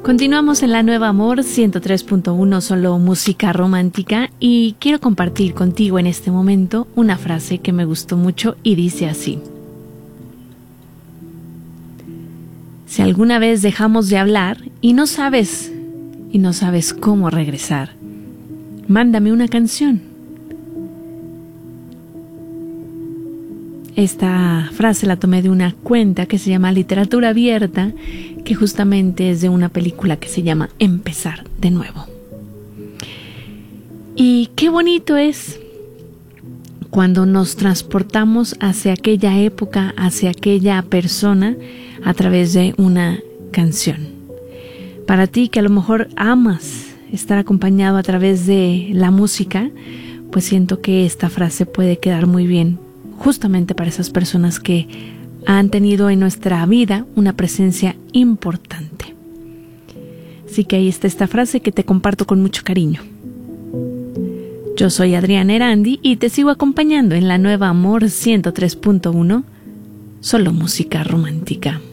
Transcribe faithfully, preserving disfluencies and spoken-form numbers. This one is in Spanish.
Continuamos en la Nueva Amor ciento tres punto uno, solo música romántica, y quiero compartir contigo en este momento una frase que me gustó mucho y dice así: si alguna vez dejamos de hablar y no sabes y no sabes cómo regresar, mándame una canción. Esta frase la tomé de una cuenta que se llama Literatura Abierta, que justamente es de una película que se llama Empezar de Nuevo. Y qué bonito es cuando nos transportamos hacia aquella época, hacia aquella persona, a través de una canción. Para ti que a lo mejor amas estar acompañado a través de la música, pues siento que esta frase puede quedar muy bien justamente para esas personas que han tenido en nuestra vida una presencia importante. Así que ahí está esta frase que te comparto con mucho cariño. Yo soy Adriana Erandi y te sigo acompañando en la Nueva Amor ciento tres punto uno, solo música romántica.